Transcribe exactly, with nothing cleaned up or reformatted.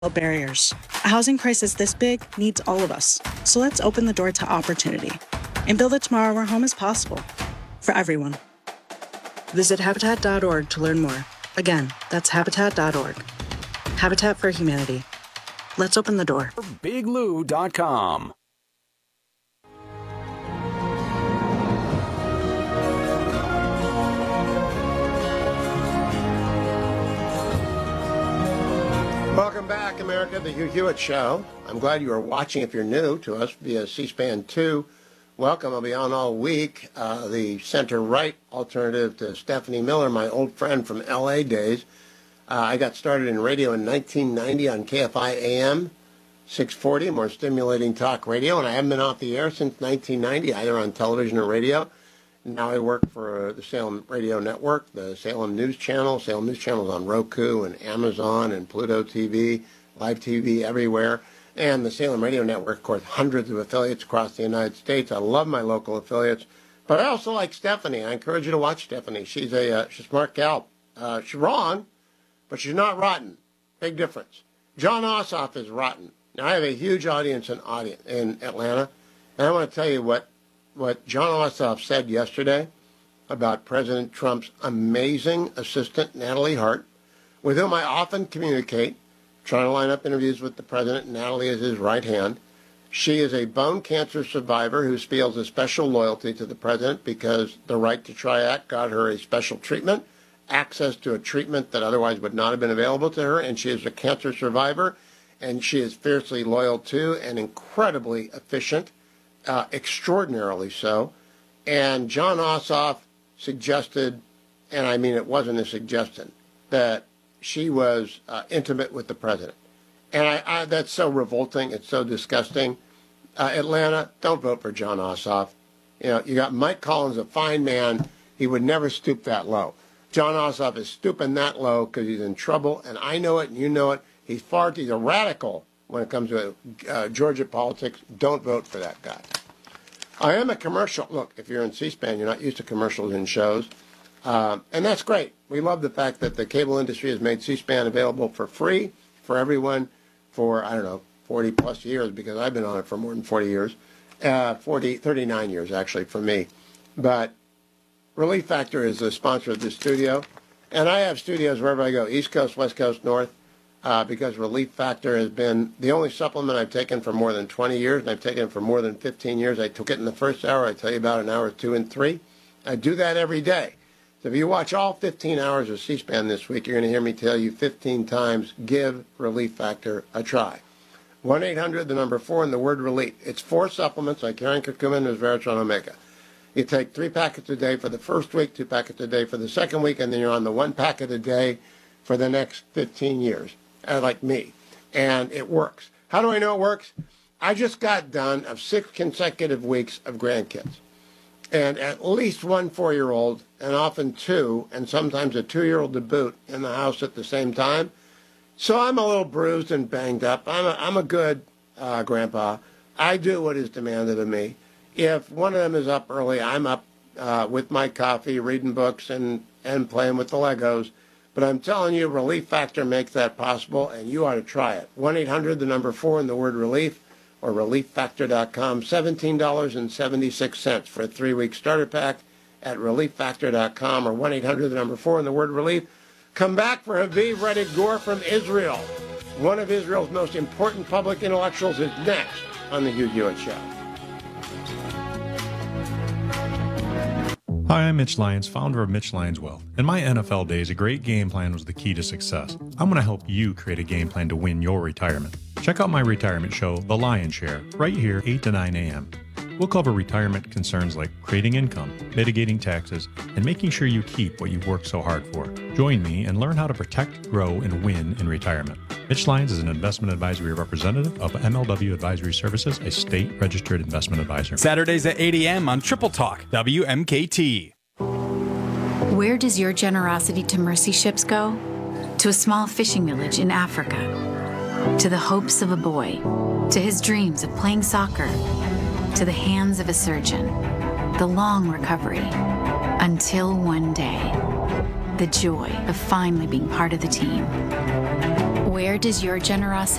barriers. A housing crisis this big needs all of us. So let's open the door to opportunity and build a tomorrow where home is possible for everyone. Visit Habitat dot org to learn more. Again, that's Habitat dot org. Habitat for Humanity. Let's open the door. Big Lou dot com. Welcome back, America, the Hugh Hewitt Show. I'm glad you are watching if you're new to us via C SPAN two. Welcome. I'll be on all week. Uh, the center-right alternative to Stephanie Miller, my old friend from L A days. Uh, I got started in radio in nineteen ninety on K F I A M six forty, more stimulating talk radio, and I haven't been off the air since nineteen ninety, either on television or radio. Now I work for uh, the Salem Radio Network, the Salem News Channel. Salem News Channel is on Roku and Amazon and Pluto T V, live T V everywhere. And the Salem Radio Network, of course, hundreds of affiliates across the United States. I love my local affiliates. But I also like Stephanie. I encourage you to watch Stephanie. She's a, uh, she's a smart gal. Uh, she's wrong, but she's not rotten. Big difference. Jon Ossoff is rotten. Now, I have a huge audience in, audience in Atlanta, and I want to tell you what what Jon Ossoff said yesterday about President Trump's amazing assistant, Natalie Hart, with whom I often communicate, trying to line up interviews with the president. Natalie is his right hand. She is a bone cancer survivor who feels a special loyalty to the president because the Right to Try Act got her a special treatment, access to a treatment that otherwise would not have been available to her, and she is a cancer survivor, and she is fiercely loyal to and incredibly efficient. Uh, extraordinarily so. And Jon Ossoff suggested, and I mean it wasn't a suggestion, that she was uh, intimate with the president. And I, I, that's so revolting. It's so disgusting. Uh, Atlanta, don't vote for Jon Ossoff. You know, you got Mike Collins, a fine man. He would never stoop that low. Jon Ossoff is stooping that low because he's in trouble, and I know it, and you know it. He's far too, he's a radical when it comes to uh, Georgia politics. Don't vote for that guy. I am a commercial. Look, if you're in C-SPAN, you're not used to commercials in shows. Um, and that's great. We love the fact that the cable industry has made C-SPAN available for free for everyone for, I don't know, forty plus years, because I've been on it for more than forty years. Uh, forty, thirty-nine years, actually, for me. But Relief Factor is the sponsor of this studio. And I have studios wherever I go, East Coast, West Coast, North. Uh, because Relief Factor has been the only supplement I've taken for more than twenty years, and I've taken it for more than fifteen years. I took it in the first hour. I tell you about in hours two and three. I do that every day. So if you watch all fifteen hours of C-SPAN this week, you're going to hear me tell you fifteen times, give Relief Factor a try. one eight hundred, the number four, and the word relief. It's four supplements like Karen Curcumin and Resveratrol Omega. You take three packets a day for the first week, two packets a day for the second week, and then you're on the one packet a day for the next fifteen years. Uh, like me, and it works. How do I know it works? I just got done of six consecutive weeks of grandkids, and at least one four-year-old, and often two, and sometimes a two-year-old to boot in the house at the same time. So I'm a little bruised and banged up. I'm a, I'm a good uh, grandpa. I do what is demanded of me. If one of them is up early, I'm up uh, with my coffee, reading books, and, and playing with the Legos. But I'm telling you, Relief Factor makes that possible, and you ought to try it. one eight hundred, the number four, and the word relief, or relief factor dot com. seventeen dollars and seventy-six cents for a three-week starter pack at relief factor dot com, or one eight hundred, the number four, and the word relief. Come back for Haviv Rettig Gur from Israel. One of Israel's most important public intellectuals is next on the Hugh Hewitt Show. Hi, I'm Mitch Lyons, founder of Mitch Lyons Wealth. In my N F L days, a great game plan was the key to success. I'm going to help you create a game plan to win your retirement. Check out my retirement show, The Lion's Share, right here, eight to nine a.m. We'll cover retirement concerns like creating income, mitigating taxes, and making sure you keep what you've worked so hard for. Join me and learn how to protect, grow, and win in retirement. Mitch Lyons is an investment advisory representative of M L W Advisory Services, a state-registered investment advisor. Saturdays at eight a.m. on Triple Talk, W M K T. Where does your generosity to mercy ships go? To a small fishing village in Africa. To the hopes of a boy. To his dreams of playing soccer. To the hands of a surgeon. The long recovery. Until one day. The joy of finally being part of the team. Where Where does your generosity